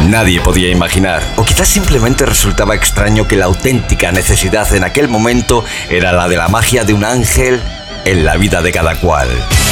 Nadie podía imaginar, o quizás simplemente resultaba extraño, que la auténtica necesidad en aquel momento era la de la magia de un ángel en la vida de cada cual.